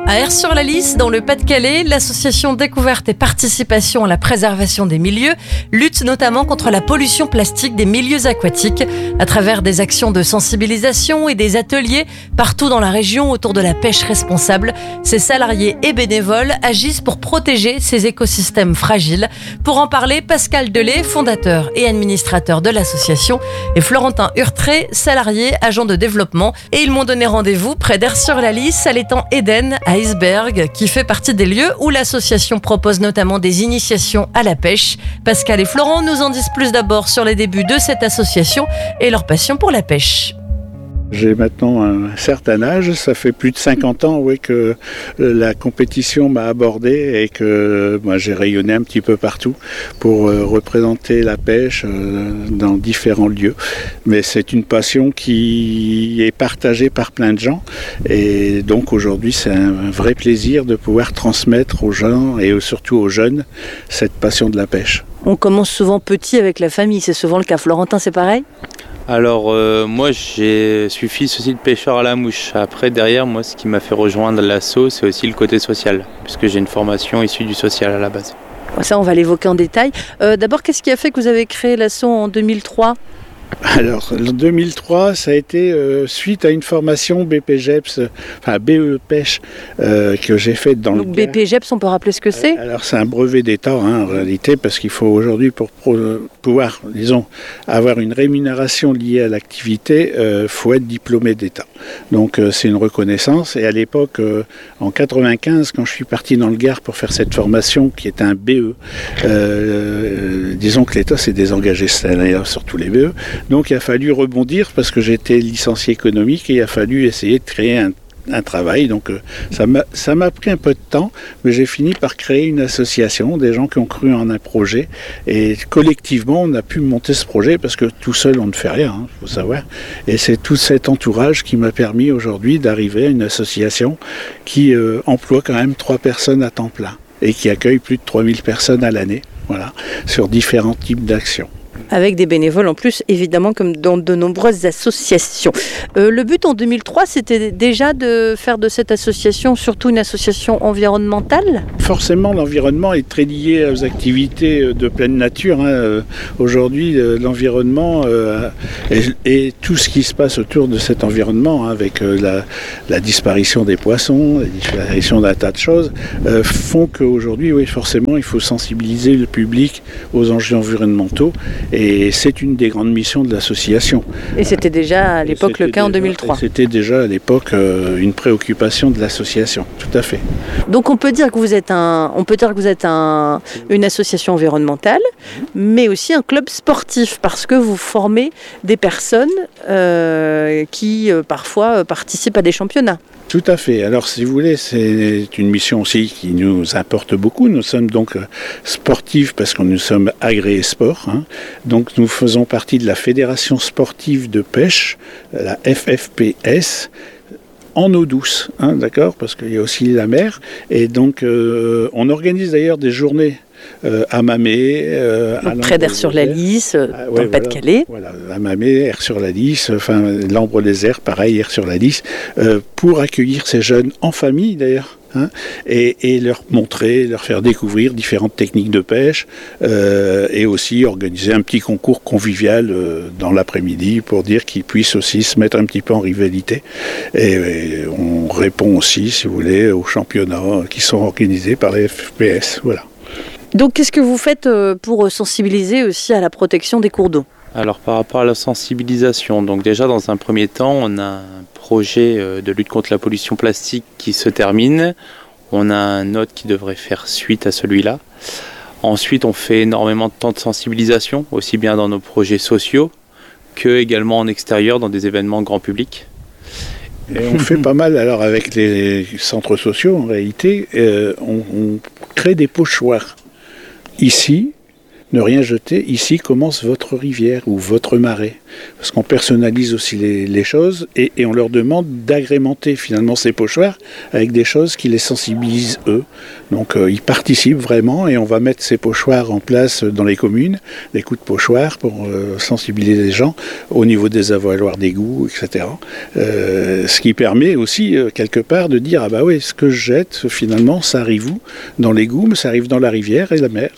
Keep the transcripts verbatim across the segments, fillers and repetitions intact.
À Aire-sur-la-Lys, dans le Pas-de-Calais, l'association Découverte et Participation à la préservation des milieux lutte notamment contre la pollution plastique des milieux aquatiques à travers des actions de sensibilisation et des ateliers partout dans la région autour de la pêche responsable. Ses salariés et bénévoles agissent pour protéger ces écosystèmes fragiles. Pour en parler, Pascal Delay, fondateur et administrateur de l'association, et Florentin Hurtré, salarié, agent de développement. Et ils m'ont donné rendez-vous près d'Aire-sur-la-Lys, à l'étang Eden, à Iceberg, qui fait partie des lieux où l'association propose notamment des initiations à la pêche. Pascal et Florent nous en disent plus d'abord sur les débuts de cette association et leur passion pour la pêche. J'ai maintenant un certain âge, ça fait plus de cinquante ans oui, que la compétition m'a abordé et que moi, j'ai rayonné un petit peu partout pour euh, représenter la pêche euh, dans différents lieux. Mais c'est une passion qui est partagée par plein de gens et donc aujourd'hui c'est un vrai plaisir de pouvoir transmettre aux gens et surtout aux jeunes cette passion de la pêche. On commence souvent petit avec la famille, c'est souvent le cas. Florentin, c'est pareil ? Alors euh, moi je suis fils aussi de pêcheur à la mouche. Après derrière moi ce qui m'a fait rejoindre l'asso c'est aussi le côté social, puisque j'ai une formation issue du social à la base. Ça on va l'évoquer en détail. Euh, d'abord qu'est-ce qui a fait que vous avez créé l'asso en deux mille trois ? Alors, en deux mille trois, ça a été euh, suite à une formation B P G E P S, enfin B E Pêche, euh, que j'ai faite dans Donc le Gard. B P G E P S, on peut rappeler ce que c'est ? Alors, c'est un brevet d'État, hein, en réalité, parce qu'il faut aujourd'hui, pour pro- pouvoir, disons, avoir une rémunération liée à l'activité, il euh, faut être diplômé d'État. Donc, euh, c'est une reconnaissance. Et à l'époque, euh, en quatre-vingt-quinze, quand je suis parti dans le Gard pour faire cette formation, qui est un B E, euh, disons que l'État s'est désengagé, c'est d'ailleurs sur tous les B E. Donc il a fallu rebondir parce que j'étais licencié économique et il a fallu essayer de créer un, un travail. Donc euh, ça m'a, ça m'a pris un peu de temps, mais j'ai fini par créer une association, des gens qui ont cru en un projet. Et collectivement, on a pu monter ce projet parce que tout seul, on ne fait rien, il hein, faut savoir. Et c'est tout cet entourage qui m'a permis aujourd'hui d'arriver à une association qui euh, emploie quand même trois personnes à temps plein et qui accueille plus de trois mille personnes à l'année, voilà, sur différents types d'actions. Avec des bénévoles en plus, évidemment, comme dans de nombreuses associations. Euh, le but en deux mille trois, c'était déjà de faire de cette association surtout une association environnementale ? Forcément, l'environnement est très lié aux activités de pleine nature. Hein. Aujourd'hui, l'environnement euh, et, et tout ce qui se passe autour de cet environnement, hein, avec euh, la, la disparition des poissons, la disparition d'un tas de choses, euh, font qu'aujourd'hui, oui, forcément, il faut sensibiliser le public aux enjeux environnementaux. Et c'est une des grandes missions de l'association. Et c'était déjà à l'époque le cas en deux mille trois. C'était déjà à l'époque euh, une préoccupation de l'association, tout à fait. Donc on peut dire que vous êtes, un, on peut dire que vous êtes un, une association environnementale, mais aussi un club sportif, parce que vous formez des personnes euh, qui euh, parfois participent à des championnats. Tout à fait. Alors, si vous voulez, c'est une mission aussi qui nous importe beaucoup. Nous sommes donc sportifs parce que nous sommes agréés sport. Hein. Donc, nous faisons partie de la Fédération sportive de pêche, la F F P S, en eau douce, hein, d'accord, parce qu'il y a aussi la mer. Et donc, euh, on organise d'ailleurs des journées Euh, à Mamet, euh, à près d'Aire-sur-la-Lys, euh, ah, ouais, dans le Pas-de-Calais. Voilà, voilà, à Mamet, Aire-sur-la-Lys, enfin Lambre-les-Airs, pareil, Aire-sur-la-Lys, euh, pour accueillir ces jeunes en famille d'ailleurs. Hein, et, et leur montrer, leur faire découvrir différentes techniques de pêche euh, et aussi organiser un petit concours convivial euh, dans l'après-midi pour dire qu'ils puissent aussi se mettre un petit peu en rivalité. Et, et on répond aussi, si vous voulez, aux championnats qui sont organisés par les F P S. Voilà. Donc qu'est-ce que vous faites pour sensibiliser aussi à la protection des cours d'eau ? Alors par rapport à la sensibilisation, donc déjà dans un premier temps, on a un projet de lutte contre la pollution plastique qui se termine. On a un autre qui devrait faire suite à celui-là. Ensuite, on fait énormément de temps de sensibilisation, aussi bien dans nos projets sociaux que également en extérieur, dans des événements grand public. Et on fait pas mal, alors avec les centres sociaux en réalité, euh, on, on crée des pochoirs. Ici, ne rien jeter, ici commence votre rivière ou votre marais. Parce qu'on personnalise aussi les, les choses et, et on leur demande d'agrémenter finalement ces pochoirs avec des choses qui les sensibilisent eux. Donc euh, ils participent vraiment et on va mettre ces pochoirs en place dans les communes, des coups de pochoirs pour euh, sensibiliser les gens au niveau des avaloirs d'égouts, et cetera. Euh, ce qui permet aussi euh, quelque part de dire ah bah oui, ce que je jette finalement ça arrive où? Dans l'égout, mais ça arrive dans la rivière et la mer.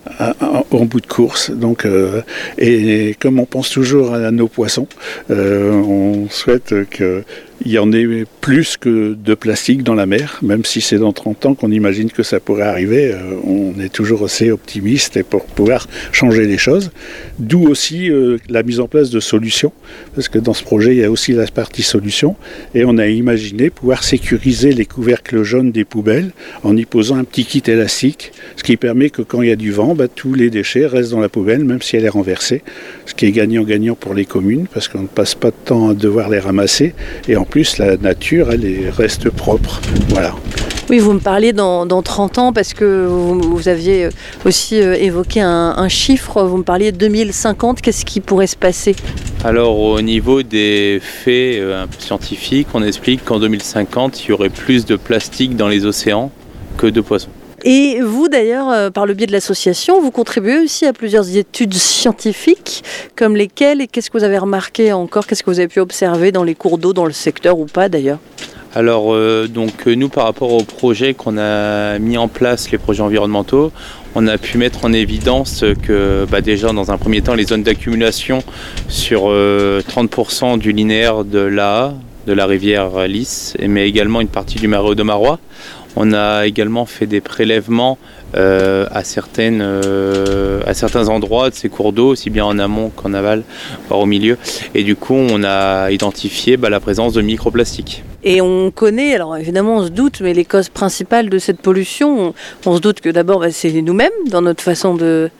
En bout de course. Donc, euh, et, et comme on pense toujours à nos poissons, euh, on souhaite qu'il y en ait plus que de plastique dans la mer, même si c'est dans trente ans qu'on imagine que ça pourrait arriver. Euh, on est toujours assez optimiste et pour pouvoir changer les choses. D'où aussi euh, la mise en place de solutions, parce que dans ce projet, il y a aussi la partie solution, et on a imaginé pouvoir sécuriser les couvercles jaunes des poubelles en y posant un petit kit élastique, ce qui permet que quand il y a du vent, bah, tous les déchets restent dans la poubelle, même si elle est renversée, ce qui est gagnant-gagnant pour les communes, parce qu'on ne passe pas de temps à devoir les ramasser, et en plus, la nature, elle est, reste propre. Voilà. Oui, vous me parliez dans, dans trente ans, parce que vous, vous aviez aussi évoqué un, un chiffre, vous me parliez de deux mille cinquante, qu'est-ce qui pourrait se passer? Alors au niveau des faits un peu scientifiques, on explique qu'en deux mille cinquante, il y aurait plus de plastique dans les océans que de poissons. Et vous d'ailleurs, euh, par le biais de l'association, vous contribuez aussi à plusieurs études scientifiques, comme lesquelles, et qu'est-ce que vous avez remarqué encore, qu'est-ce que vous avez pu observer dans les cours d'eau, dans le secteur ou pas d'ailleurs? Alors euh, donc nous par rapport aux projets qu'on a mis en place, les projets environnementaux, on a pu mettre en évidence que bah, déjà dans un premier temps les zones d'accumulation sur euh, trente pour cent du linéaire de l'A A, de la rivière Lys, mais également une partie du marais Audomarois. On a également fait des prélèvements euh, à, certaines, euh, à certains endroits de ces cours d'eau, aussi bien en amont qu'en aval, voire au milieu. Et du coup, on a identifié bah, la présence de microplastiques. Et on connaît, alors évidemment on se doute, mais les causes principales de cette pollution, on, on se doute que d'abord bah, c'est nous-mêmes, dans notre façon de...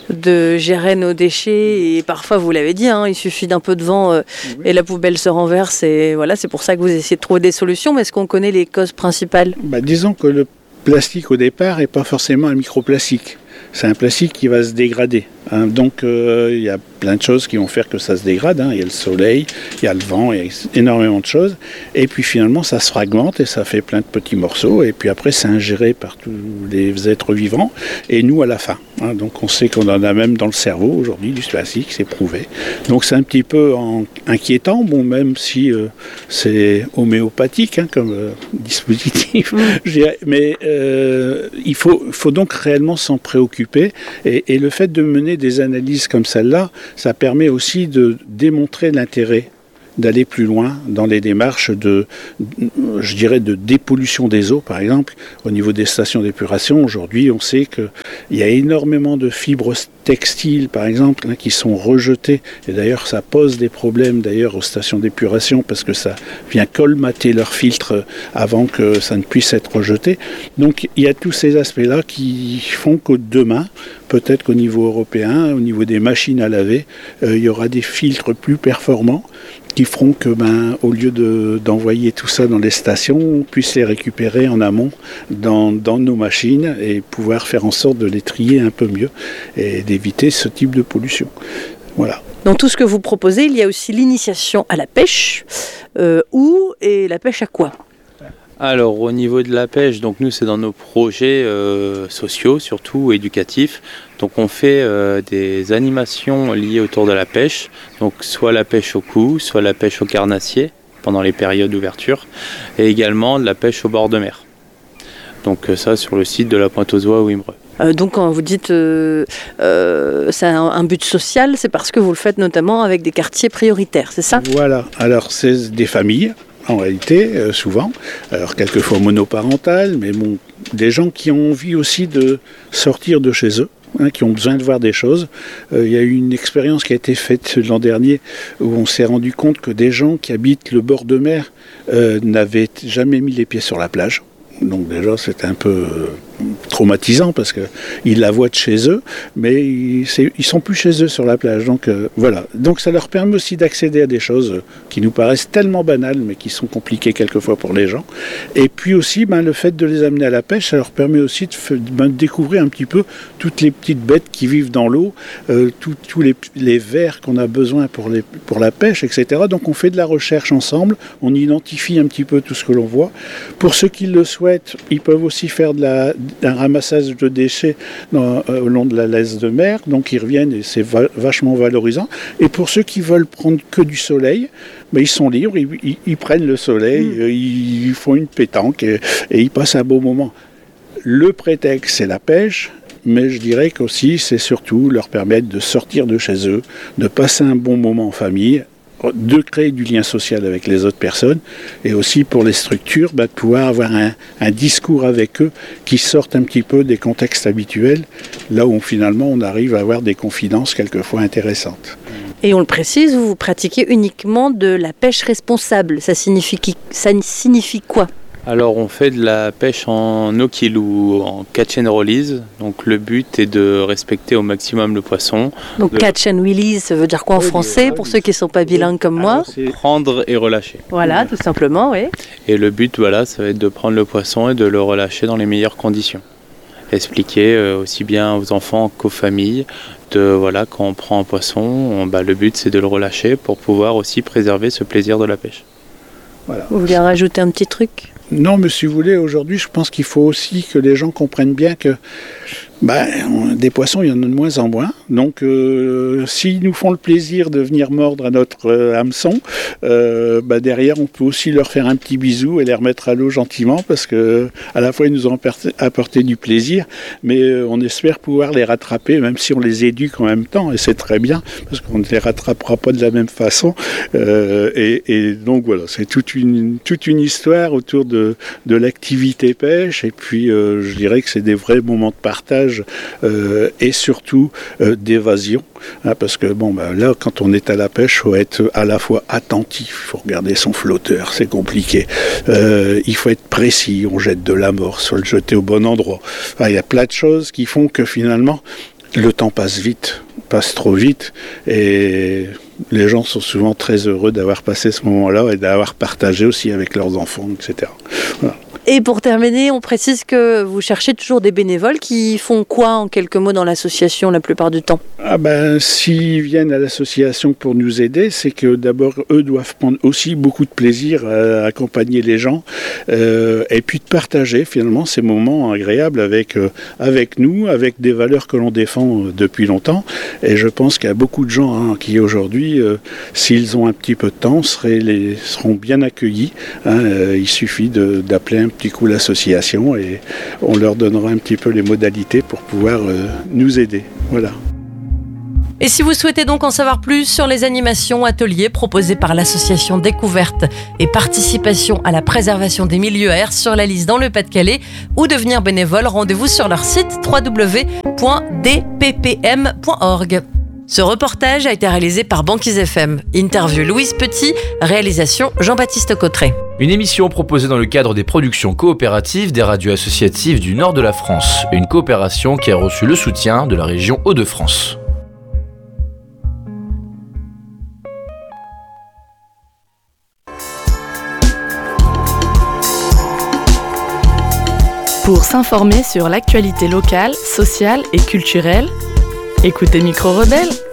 de gérer nos déchets et parfois vous l'avez dit, hein, il suffit d'un peu de vent euh, oui. et la poubelle se renverse et voilà, c'est pour ça que vous essayez de trouver des solutions. Mais est-ce qu'on connaît les causes principales? Bah, disons que le plastique au départ n'est pas forcément un microplastique, c'est un plastique qui va se dégrader. Hein, donc il euh, y a plein de choses qui vont faire que ça se dégrade. Hein. Il y a le soleil, il y a le vent, il y a énormément de choses. Et puis finalement ça se fragmente et ça fait plein de petits morceaux. Et puis après c'est ingéré par tous les êtres vivants et nous à la fin. Hein. Donc on sait qu'on en a même dans le cerveau aujourd'hui du plastique, c'est prouvé. Donc c'est un petit peu en, inquiétant, bon, même si euh, c'est homéopathique hein, comme euh, dispositif. Mais euh, il faut, faut donc réellement s'en préoccuper. Et, et le fait de mener des analyses comme celle-là, ça permet aussi de démontrer l'intérêt d'aller plus loin dans les démarches de, je dirais, de dépollution des eaux, par exemple. Au niveau des stations d'épuration, aujourd'hui, on sait qu'il y a énormément de fibres textiles, par exemple, hein, qui sont rejetées. Et d'ailleurs, ça pose des problèmes, d'ailleurs, aux stations d'épuration, parce que ça vient colmater leurs filtres avant que ça ne puisse être rejeté. Donc, il y a tous ces aspects-là qui font que demain, peut-être qu'au niveau européen, au niveau des machines à laver, euh, il y aura des filtres plus performants qui feront que, ben, au lieu de, d'envoyer tout ça dans les stations, on puisse les récupérer en amont dans, dans nos machines et pouvoir faire en sorte de les trier un peu mieux et d'éviter ce type de pollution. Voilà. Dans tout ce que vous proposez, il y a aussi l'initiation à la pêche. Euh, où et la pêche à quoi ? Alors au niveau de la pêche, donc nous c'est dans nos projets euh, sociaux, surtout éducatifs. Donc on fait euh, des animations liées autour de la pêche, donc soit la pêche au coup, soit la pêche au carnassier pendant les périodes d'ouverture, et également de la pêche au bord de mer. Donc euh, ça sur le site de la Pointe-aux-Oies ou Imbreux. Euh, donc quand vous dites euh, euh, c'est un, un but social, c'est parce que vous le faites notamment avec des quartiers prioritaires, c'est ça ? Voilà, alors c'est des familles. En réalité, euh, souvent, alors quelquefois monoparentales, mais bon, des gens qui ont envie aussi de sortir de chez eux, hein, qui ont besoin de voir des choses. Euh, il y a eu une expérience qui a été faite l'an dernier où on s'est rendu compte que des gens qui habitent le bord de mer euh, n'avaient jamais mis les pieds sur la plage. Donc déjà, c'était un peu euh, traumatisant parce qu'ils la voient de chez eux, mais ils ne sont plus chez eux sur la plage. Donc euh, voilà. Donc ça leur permet aussi d'accéder à des choses qui nous paraissent tellement banales, mais qui sont compliquées quelquefois pour les gens. Et puis aussi, ben, le fait de les amener à la pêche, ça leur permet aussi de, ben, de découvrir un petit peu toutes les petites bêtes qui vivent dans l'eau, euh, tous les, les vers qu'on a besoin pour, les, pour la pêche, et cetera. Donc on fait de la recherche ensemble, on identifie un petit peu tout ce que l'on voit. Pour ceux qui le souhaitent, ils peuvent aussi faire de la, un ramassage de déchets dans, euh, au long de la laisse de mer, donc ils reviennent et c'est va, vachement valorisant. Et pour ceux qui veulent prendre que du soleil, ben, ils sont libres, ils, ils, ils prennent le soleil, mmh. euh, ils, ils font une pétanque et, et ils passent un beau moment. Le prétexte, c'est la pêche, mais je dirais qu'aussi, c'est surtout leur permettre de sortir de chez eux, de passer un bon moment en famille, de créer du lien social avec les autres personnes, et aussi pour les structures, bah, de pouvoir avoir un, un discours avec eux qui sorte un petit peu des contextes habituels, là où finalement on arrive à avoir des confidences quelquefois intéressantes. Et on le précise, vous pratiquez uniquement de la pêche responsable. Ça signifie, ça signifie quoi ? Alors on fait de la pêche en no-kill ou en catch and release. Donc le but est de respecter au maximum le poisson. Donc de... catch and release, ça veut dire quoi en oui, français pour ceux qui ne sont pas bilingues comme moi ? C'est prendre et relâcher. Voilà, tout simplement, oui. Et le but, voilà, ça va être de prendre le poisson et de le relâcher dans les meilleures conditions. Expliquer euh, aussi bien aux enfants qu'aux familles de voilà, quand on prend un poisson, on, bah, le but c'est de le relâcher pour pouvoir aussi préserver ce plaisir de la pêche. Voilà. Vous voulez rajouter un petit truc ? Non, mais si vous voulez, aujourd'hui, je pense qu'il faut aussi que les gens comprennent bien que ben, on, des poissons, il y en a de moins en moins. Donc, euh, s'ils nous font le plaisir de venir mordre à notre euh, hameçon, euh, ben, derrière, on peut aussi leur faire un petit bisou et les remettre à l'eau gentiment parce que à la fois, ils nous ont apporté du plaisir, mais euh, on espère pouvoir les rattraper, même si on les éduque en même temps, et c'est très bien parce qu'on ne les rattrapera pas de la même façon. Euh, et, et donc, voilà, c'est toute une, toute une histoire autour de, de l'activité pêche, et puis euh, je dirais que c'est des vrais moments de partage. Euh, et surtout euh, d'évasion, hein, parce que bon, bah, là, quand on est à la pêche, il faut être à la fois attentif, il faut regarder son flotteur, c'est compliqué, euh, il faut être précis, on jette de l'amorce, il faut le jeter au bon endroit. Enfin, il y a plein de choses qui font que finalement, le temps passe vite, passe trop vite, et les gens sont souvent très heureux d'avoir passé ce moment-là et d'avoir partagé aussi avec leurs enfants, et cetera. Voilà. Et pour terminer, on précise que vous cherchez toujours des bénévoles qui font quoi en quelques mots dans l'association la plupart du temps ? Ah ben, s'ils viennent à l'association pour nous aider, c'est que d'abord, eux doivent prendre aussi beaucoup de plaisir à accompagner les gens euh, et puis de partager finalement ces moments agréables avec, euh, avec nous, avec des valeurs que l'on défend depuis longtemps. Et je pense qu'il y a beaucoup de gens hein, qui aujourd'hui, euh, s'ils ont un petit peu de temps, seraient les, seront bien accueillis. Hein, euh, il suffit de, d'appeler un petit coup l'association et on leur donnera un petit peu les modalités pour pouvoir euh, nous aider. Voilà. Et si vous souhaitez donc en savoir plus sur les animations, ateliers proposés par l'association Découverte et Participation à la préservation des milieux air sur la liste dans le Pas-de-Calais ou devenir bénévole, rendez-vous sur leur site w w w point d p p m point org. Ce reportage a été réalisé par Banquise F M. Interview Louise Petit, réalisation Jean-Baptiste Cotret. Une émission proposée dans le cadre des productions coopératives des radios associatives du nord de la France. Une coopération qui a reçu le soutien de la région Hauts-de-France. Pour s'informer sur l'actualité locale, sociale et culturelle, écoutez Micro Rebelle.